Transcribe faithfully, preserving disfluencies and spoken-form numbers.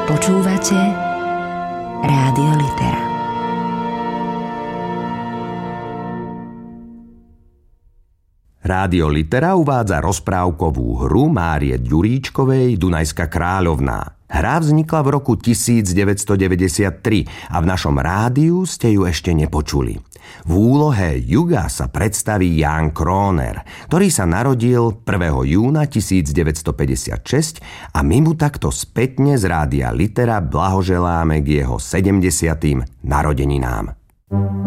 Počúvate Rádio Litera. Rádio Litera uvádza rozprávkovú hru Márie Ďuríčkovej Dunajská kráľovná. Hra vznikla v roku devätnásťstodeväťdesiattri a v našom rádiu ste ju ešte nepočuli. V úlohe Juga sa predstaví Ján Króner, ktorý sa narodil prvého júna devätnásťstopäťdesiatšesť a my mu takto spätne z Rádia Litera blahoželáme k jeho sedemdesiatym narodeninám.